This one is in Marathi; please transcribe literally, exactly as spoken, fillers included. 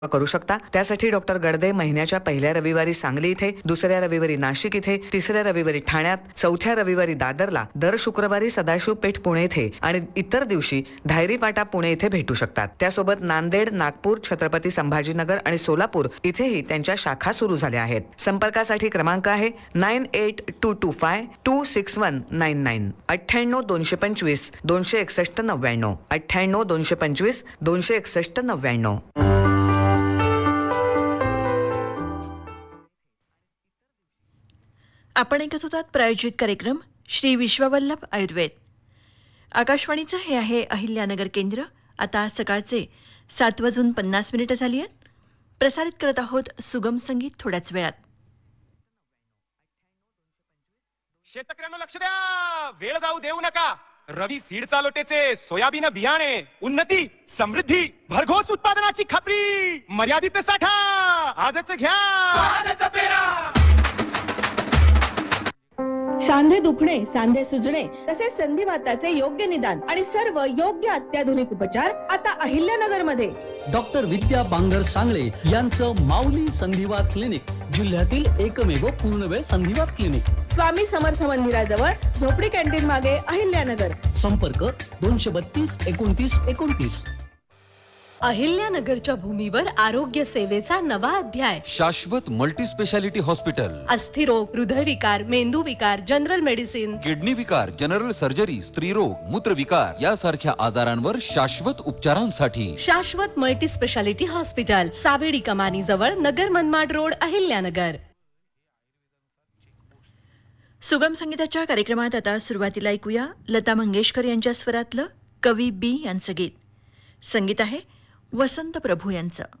करू शकता। त्यासाठी डॉक्टर गडदे महिन्याच्या पहिल्या रविवारी सांगली इथे, दुसऱ्या रविवारी नाशिक इथे, तिसऱ्या रविवारी ठाण्यात, चौथ्या रविवारी दादरला, दर शुक्रवारी सदाशिव पेठ पुणे इथे आणि इतर दिवशी धायरी पाटा पुणे इथे भेटू शकतात। त्यासोबत नांदेड, नागपूर, छत्रपती संभाजीनगर आणि सोलापूर इथेही त्यांच्या शाखा सुरू झाल्या आहेत। संपर्कासाठी क्रमांक आहे nine eight to to five to six one nine nine अठ्ठ्याण्णव दोनशे पंचवीस दोनशे एकसष्ट नव्याण्णव अठ्ठ्याण्णव दोनशे पंचवीस दोनशे एकसष्ट नव्याण्णव। आपण ऐकत होतात प्रायोजित कार्यक्रम श्री विश्ववल्लभ आयुर्वेद। आकाशवाणीचं हे आहे अहिल्यानगर केंद्र। आता सकाळचे सात वाजून पन्नास मिनिटं झाली आहेत। प्रसारित करत आहोत सुगम संगीत थोड्याच वेळात। शेतकऱ्यांना लक्ष द्या, वेळ जाऊ देऊ नका। रवी सीड चालोटेचे सोयाबीन बियाणे, उन्नती, समृद्धी, भरघोस उत्पादनाची खात्री, मर्यादित साठा, आजच घ्या, आजच पेरा। सांधे दुखणे, सांधे सुजणे तसेच संधिवाताचे योग्य निदान आणि सर्व योग्य अत्याधुनिक उपचार आता अहिल्यानगर मध्ये। डॉक्टर विद्या बांगर सांगळे यांचं माऊली संधिवात क्लिनिक जिल्ह्यातील एकमेव पूर्णवेळ संधिवात क्लिनिक, स्वामी समर्थ मंदिराजवळ झोपडी कॅन्टीन मागे अहिल्यानगर। संपर्क दोनशे बत्तीस एकोणतीस एकोणतीस। अहिल्यानगरच्या भूमीवर आरोग्य सेवेचा नवा अध्याय। शाश्वत मल्टी स्पेशालिटी हॉस्पिटल, अस्थिरोग, हृदयविकार, मेंदू विकार, जनरल मेडिसिन, किडनी विकार, जनरल सर्जरी, स्त्रीरोग, मूत्रविकार यासारख्या आजारांवर शाश्वत उपचारांसाठी शाश्वत मल्टी स्पेशालिटी हॉस्पिटल, सावेडी कमानी जवळ, नगर मनमाड रोड, अहिल्यानगर। सुगम संगीताच्या कार्यक्रमात आता सुरुवातीला ऐकूया लता मंगेशकर यांच्या स्वरातलं कवी बी यांचं गीत। संगीत आहे वसंत प्रभू यांचं।